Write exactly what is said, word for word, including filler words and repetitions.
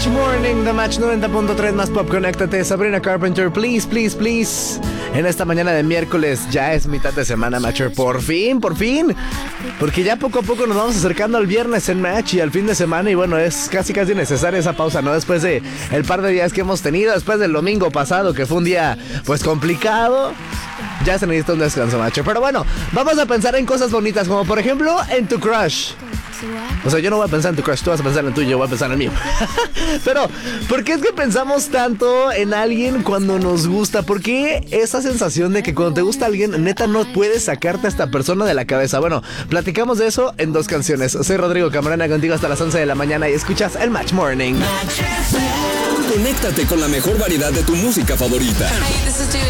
Match Morning, The Match noventa punto tres más pop. Conéctate, Sabrina Carpenter, please, please, please. En esta mañana de miércoles, ya es mitad de semana, Matcher. Por fin, por fin. Porque ya poco a poco nos vamos acercando al viernes en Match y al fin de semana. Y bueno, es casi casi necesaria esa pausa, ¿no? Después de el par de días que hemos tenido, después del domingo pasado, que fue un día, pues, complicado. Ya se necesita un descanso, Matcher. Pero bueno, vamos a pensar en cosas bonitas, como por ejemplo, en tu crush. O sea, yo no voy a pensar en tu crush, tú vas a pensar en el tuyo, yo voy a pensar en el mío. Pero, ¿por qué es que pensamos tanto en alguien cuando nos gusta? ¿Por qué esa sensación de que cuando te gusta alguien, neta no puedes sacarte a esta persona de la cabeza? Bueno, platicamos de eso en dos canciones. Soy Rodrigo Camarena, contigo hasta las once de la mañana y escuchas el Match Morning. Conéctate con la mejor variedad de tu música favorita.